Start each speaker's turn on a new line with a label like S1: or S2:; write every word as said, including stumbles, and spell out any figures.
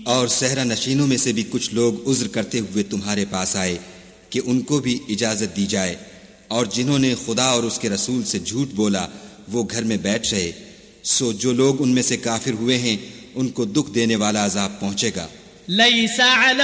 S1: और सहरा नशीनों में से भी कुछ लोग उज्र करते हुए तुम्हारे पास आए कि उनको भी इजाजत दी जाए, और जिन्होंने खुदा और उसके रसूल से झूठ बोला वो घर में बैठ रहे। सो जो लोग उनमें से काफिर हुए हैं उनको दुख देने वाला अजाब पहुंचेगा।